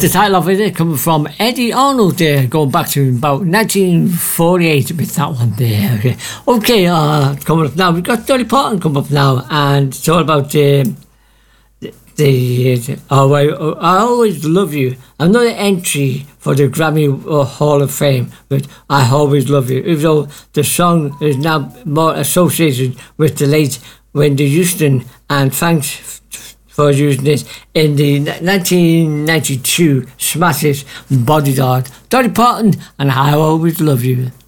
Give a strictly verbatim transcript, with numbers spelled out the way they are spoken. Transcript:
the title of it coming from Eddie Arnold there, going back to about nineteen forty-eight with that one there. Okay, okay uh, coming up now, we've got Dolly Parton coming up now, and it's all about um, the, the oh, I, oh, I Always Love You. Another entry for the Grammy uh, Hall of Fame with I Always Love You, even though the song is now more associated with the late Wendy Houston, and thanks for using it in the nineteen ninety-two smash hit Bodyguard. Dolly Parton and I Always Love You.